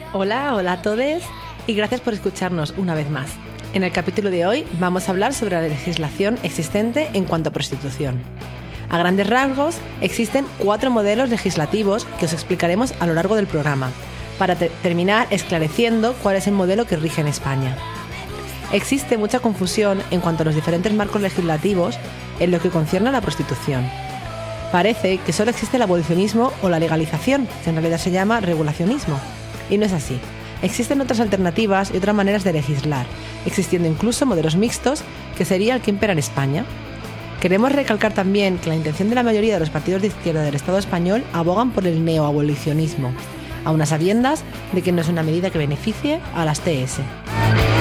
Hola a todos y gracias por escucharnos una vez más. En el capítulo de hoy vamos a hablar sobre la legislación existente en cuanto a prostitución. A grandes rasgos, existen 4 modelos legislativos que os explicaremos a lo largo del programa, para terminar esclareciendo cuál es el modelo que rige en España. Existe mucha confusión en cuanto a los diferentes marcos legislativos en lo que concierne a la prostitución. Parece que solo existe el abolicionismo o la legalización, que en realidad se llama regulacionismo. Y no es así. Existen otras alternativas y otras maneras de legislar, existiendo incluso modelos mixtos, que sería el que impera en España. Queremos recalcar también que la intención de la mayoría de los partidos de izquierda del Estado español abogan por el neoabolicionismo, aun a sabiendas de que no es una medida que beneficie a las TS.